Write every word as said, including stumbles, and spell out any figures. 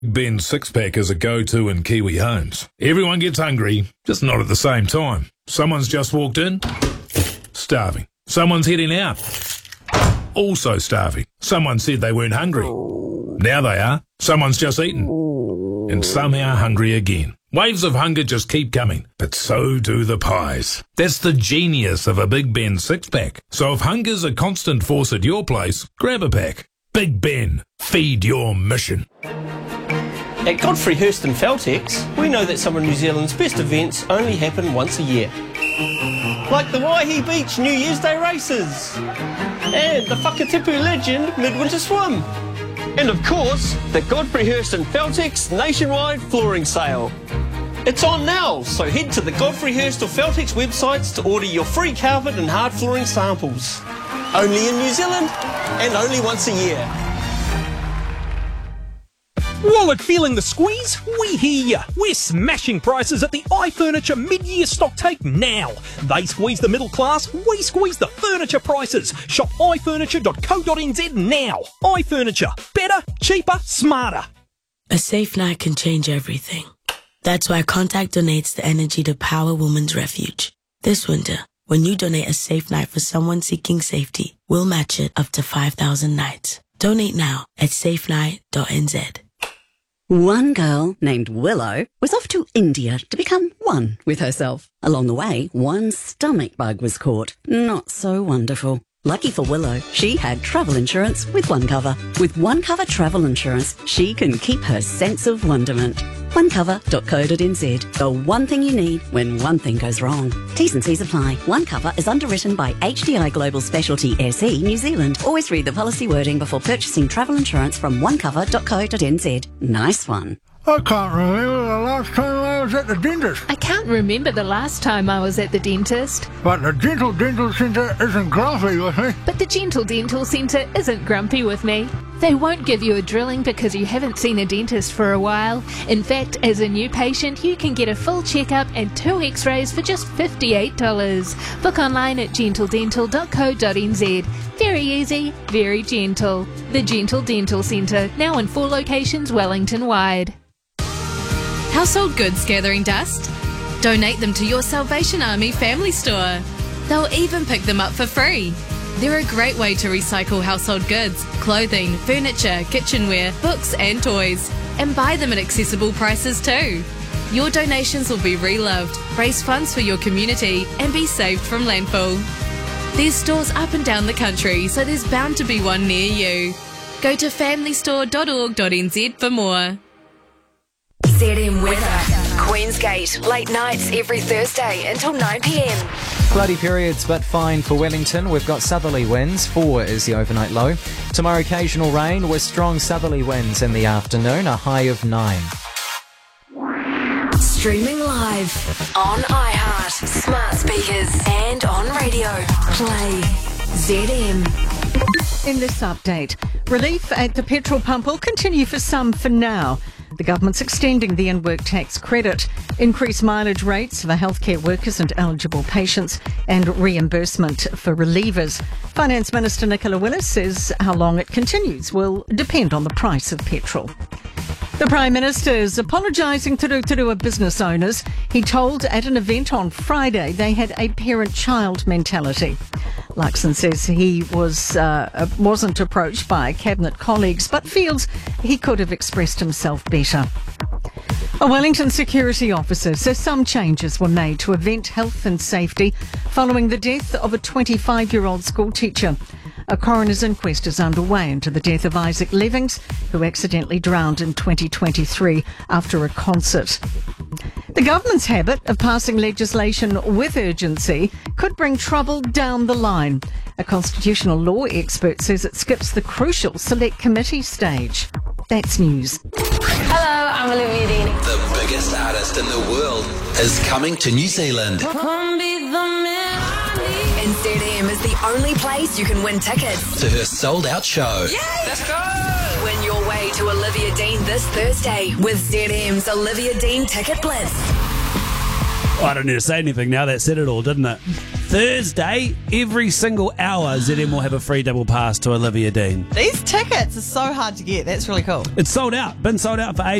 Ben's six-pack is a go-to in Kiwi homes. Everyone gets hungry, just not at the same time. Someone's just walked in, starving. Someone's heading out, also starving. Someone said they weren't hungry. Now they are. Someone's just eaten, and somehow hungry again. Waves of hunger just keep coming, but so do the pies. That's the genius of a Big Ben six-pack. So if hunger's a constant force at your place, grab a pack. Big Ben, feed your mission. At Godfrey Hirst and Feltex, we know that some of New Zealand's best events only happen once a year. Like the Waihi Beach New Year's Day races, and the Whakatipu Legend Midwinter Swim. And of course, the Godfrey Hirst and Feltex nationwide flooring sale. It's on now, so head to the Godfrey Hirst or Feltex websites to order your free carpet and hard flooring samples. Only in New Zealand, and only once a year. Wallet feeling the squeeze? We hear ya. We're smashing prices at the iFurniture mid-year stock take now. They squeeze the middle class, we squeeze the furniture prices. Shop i furniture dot co dot n z now. iFurniture. Better, cheaper, smarter. A safe night can change everything. That's why Contact donates the energy to Power Women's Refuge. This winter, when you donate a safe night for someone seeking safety, we'll match it up to five thousand nights. Donate now at safe night dot n z. One girl named Willow was off to India to become one with herself. Along the way, one stomach bug was caught. Not so wonderful. Lucky for Willow, she had travel insurance with OneCover. With OneCover travel insurance, she can keep her sense of wonderment. one cover dot co dot n z. The one thing you need when one thing goes wrong. T's and C's apply. OneCover is underwritten by H D I Global Specialty S E New Zealand. Always read the policy wording before purchasing travel insurance from one cover dot co dot n z. Nice one. I can't remember the last time I was at the dentist. I can't remember the last time I was at the dentist. But the Gentle Dental Centre isn't grumpy with me. But the Gentle Dental Centre isn't grumpy with me. They won't give you a drilling because you haven't seen a dentist for a while. In fact, as a new patient, you can get a full checkup and two x-rays for just fifty-eight dollars. Book online at gentle dental dot co dot n z. Very easy, very gentle. The Gentle Dental Centre, now in four locations Wellington-wide. Household goods gathering dust? Donate them to your Salvation Army family store. They'll even pick them up for free. They're a great way to recycle household goods, clothing, furniture, kitchenware, books and toys, and buy them at accessible prices too. Your donations will be reloved, raise funds for your community and be saved from landfill. There's stores up and down the country, so there's bound to be one near you. Go to family store dot org dot n z for more. Z M weather. Queensgate, late nights every Thursday until nine p m. Cloudy periods but fine for Wellington. We've got southerly winds. Four is the overnight low. Tomorrow occasional rain with strong southerly winds in the afternoon. A high of nine. Streaming live on iHeart, smart speakers and on radio. Play Z M. In this update, relief at the petrol pump will continue for some for now. The government's extending the in-work tax credit, increased mileage rates for healthcare workers and eligible patients, and reimbursement for relievers. Finance Minister Nicola Willis says how long it continues will depend on the price of petrol. The Prime Minister is apologising to Rotorua business owners. He told at an event on Friday they had a parent-child mentality. Luxon says he was, uh, wasn't approached by cabinet colleagues but feels he could have expressed himself better. A Wellington security officer says some changes were made to event health and safety following the death of a twenty-five-year-old school teacher. A coroner's inquest is underway into the death of Isaac Levings, who accidentally drowned in twenty twenty-three after a concert. The government's habit of passing legislation with urgency could bring trouble down the line. A constitutional law expert says it skips the crucial select committee stage. That's news. Hello, I'm Olivia Dean. The biggest artist in the world is coming to New Zealand. And Z M is the only place you can win tickets to her sold-out show. Yay! Let's go! Win your way to Olivia Dean this Thursday with Z M's Olivia Dean Ticket Blitz. Well, I don't need to say anything now. That said it all, didn't it? Thursday, every single hour, Z M will have a free double pass to Olivia Dean. These tickets are so hard to get. That's really cool. It's sold out. Been sold out for ages.